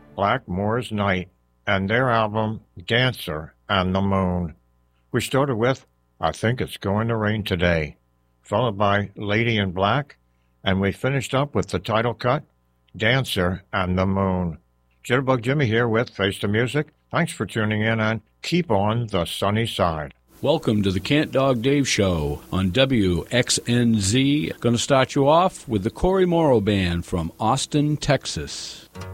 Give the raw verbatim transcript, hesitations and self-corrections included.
Blackmore's Night and their album Dancer and the Moon. We started with I Think It's Going to Rain Today, followed by Lady in Black, and we finished up with the title cut, Dancer and the Moon. Jitterbug Jimmy here with Face the Music. Thanks for tuning in and keep on the sunny side. Welcome to the Cant Dog Dave Show on W X N Z. Going to start you off with the Cory Morrow Band from Austin, Texas.